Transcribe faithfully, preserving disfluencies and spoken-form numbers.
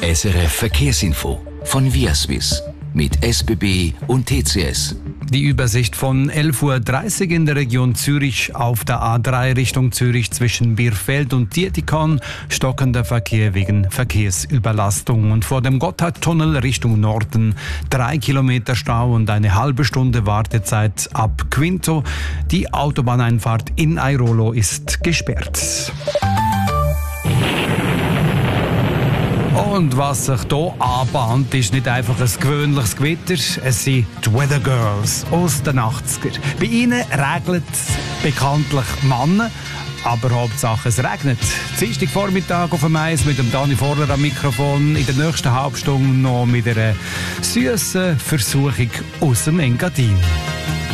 S R F Verkehrsinfo von Viaswiss mit S B B und T C S. Die Übersicht von elf Uhr dreißig in der Region Zürich auf der A drei Richtung Zürich zwischen Bierfeld und Dietikon. Stockender Verkehr wegen Verkehrsüberlastung. Und vor dem Gotthardtunnel Richtung Norden drei Kilometer Stau und eine halbe Stunde Wartezeit ab Quinto. Die Autobahneinfahrt in Airolo ist gesperrt. Und was sich hier anbahnt, ist nicht einfach ein gewöhnliches Gewitter, es sind die Weather Girls aus den achtziger. Bei ihnen regnet es bekanntlich Männer, aber Hauptsache es regnet. Dienstagvormittag auf dem Eis mit dem Dani Vorler am Mikrofon, in der nächsten Halbstunde noch mit einer süßen Versuchung aus dem Engadin.